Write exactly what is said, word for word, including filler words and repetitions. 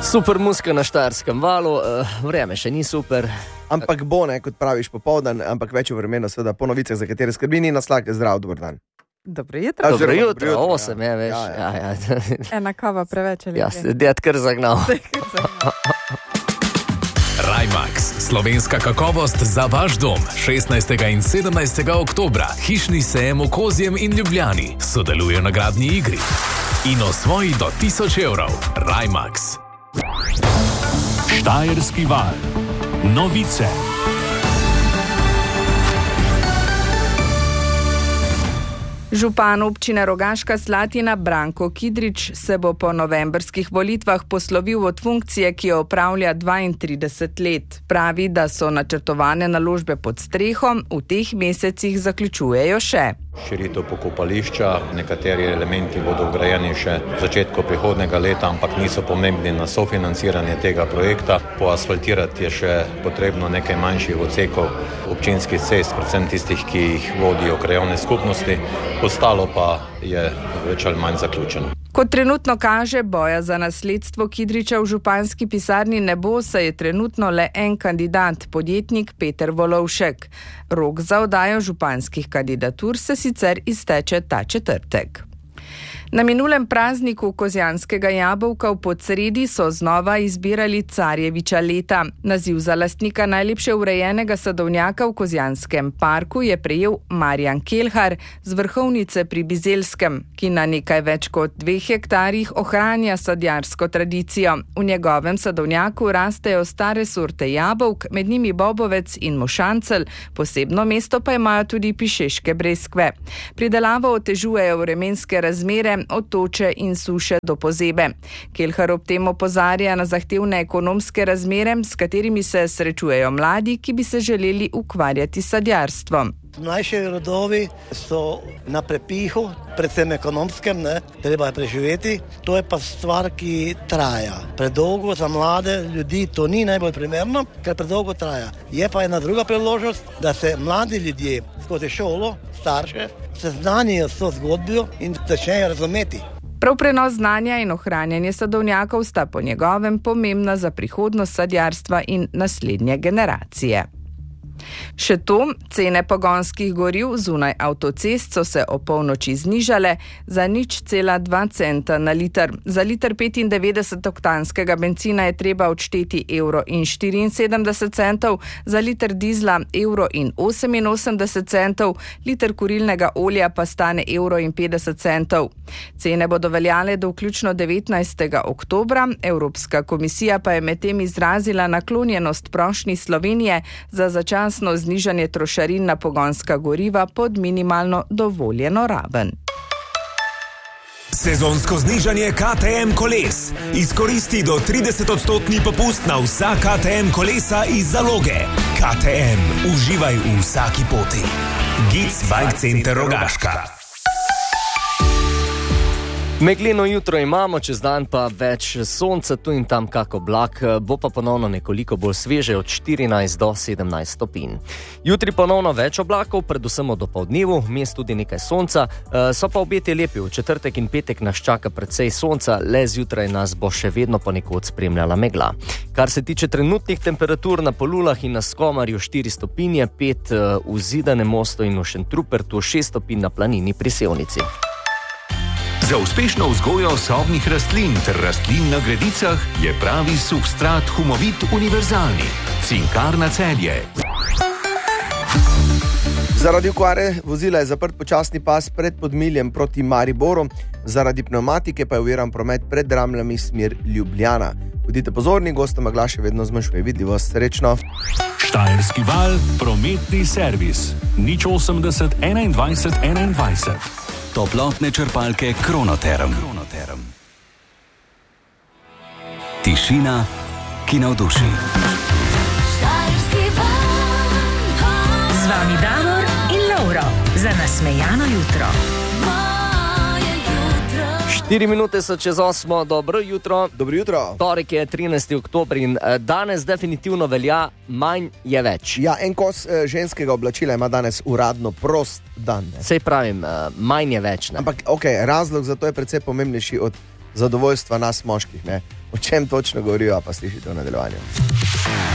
Super muska na Štajerskem valu, uh, vreme še ni super. Ampak bo, ne, kot praviš, popoldan, ampak več v vremenu, seveda po novicah, za katere skrbi, ni naslak, zdrav, dober dan. Dobro jutro. Dobro jutro, osem je, veš. Ja, ja. Ja, ja. Ena kava preveč ali Ja, se djed kar zagnal. Rajmax, slovenska kakovost za vaš dom. šestnajstega in sedemnajstega oktobra, hišni sejem v Kozjem in Ljubljani. Sodeluje v nagradni igri. In osvoji do tisoč evrov. Rajmax. Štajerski val. Novice. Župan občine Rogaška Slatina Branko Kidrič se bo po novembrskih volitvah poslovil od funkcije, ki jo opravlja dvaintrideset let. Pravi, da so načrtovane naložbe pod strehom, v teh mesecih zaključujejo še. Širitev pokopališča, nekateri elementi bodo vgrajeni še v začetku prihodnega leta, ampak niso pomembni na sofinanciranje tega projekta. Poasfaltirati je še potrebno nekaj manjših odsekov občinskih cest, predvsem tistih, ki jih vodijo krajevne skupnosti, ostalo pa je več ali manj zaključeno. Kot trenutno kaže, boja za nasledstvo Kidriča v županski pisarni ne bo, saj je trenutno le en kandidat, podjetnik Peter Volovšek. Rok za oddajo županskih kandidatur se sicer izteče ta četrtek. Na minulem prazniku kozjanskega jabolka v Podsredi so znova izbirali Carjeviča leta. Naziv za lastnika najlepše urejenega sadovnjaka v Kozjanskem parku je prejel Marjan Kelhar z Vrhovnice pri Bizelskem, ki na nekaj več kot dveh hektarjih ohranja sadjarsko tradicijo. V njegovem sadovnjaku rastejo stare sorte jabolk, med njimi bobovec in mošancel, posebno mesto pa imajo tudi pišeške breskve. Pridelavo otežujejo vremenske razmere, od toče in suše do pozebe. Kelhar ob tem opozarja na zahtevne ekonomske razmere, s katerimi se srečujejo mladi, ki bi se želeli ukvarjati s sadjarstvom. Mlajši rodovi so na prepihu, predvsem ekonomskem, ne, treba je preživeti. To je pa stvar, ki traja. Predolgo za mlade ljudi to ni najbolj primerno, ker predolgo traja. Je pa ena druga priložnost, da se mladi ljudje skozi šolo, starše, seznanijo s to zgodbijo in začnejo razumeti. Prav prenos znanja in ohranjanje sadovnjakov sta po njegovem pomembna za prihodnost sadjarstva in naslednje generacije. Še to, cene pogonskih goriv zunaj avtocest so se o polnoči znižale za nič cela dva centa na liter. Za liter petindevetdesetoktanskega bencina je treba odšteti evro in štiriinsedemdeset centov, za liter dizla evro in oseminosemdeset centov, liter kurilnega olja pa stane evro in petdeset centov. Cene bodo veljale do vključno devetnajstega oktobra, Evropska komisija pa je medtem izrazila naklonjenost prošnji Slovenije za začasno znižanje trošarin na pogonska goriva pod minimalno dovoljeno raven. Sezonsko znižanje K T M koles. Izkoristi do trideset odstotni popust na vsa K T M kolesa iz zaloge. K T M. Uživaj v vsaki poti. Gic Bike Center Rogaška. Megleno jutro imamo, čez dan pa več sonca, tu in tam kak oblak, bo pa ponovno nekoliko bolj sveže od štirinajst do sedemnajst stopinj. Jutri ponovno več oblakov, predvsem od dopoldnevu, vmes tudi nekaj sonca, so pa obeti lepi. V četrtek in petek nas čaka precej sonca, le zjutraj nas bo še vedno ponekod spremljala megla. Kar se tiče trenutnih temperatur na Polulah in na Skomarju štiri stopinje, pet v Zidanem Mostu in v Šentrupertu, šest stopinj na planini pri Sevnici. Za uspešno vzgojo sobnih rastlin ter rastlin na gredicah je pravi substrat Humovit univerzalni. Cinkarna Celje. Zaradi okvare vozila je zaprt počasni pas pred Podmiljem proti Mariboru, zaradi pneumatike pa je oviran promet pred Dramljami smer Ljubljana. Bodite pozorni, gostoma glas še vedno zmanjšuje vidljivost. Srečno. Štajerski val, prometni servis. nič osemdeset enaindvajset enaindvajset. Toplotne črpalke Kronoterm. Kronoterm. Tišina, ki navduši. Z vami Davor in Lovro za nasmejano jutro. Štiri minute so čez osmo, dobro jutro. Dobro jutro. Torek je trinajsti oktober in danes definitivno velja manj je več. Ja, en kos ženskega oblačila ima danes uradno prost dan. Ne? Sej pravim, manj je več. Ne? Ampak, ok, razlog za to je precej pomembnejši od zadovoljstva nas moških. Ne? O čem točno govorijo, pa slišite v nadaljevanju.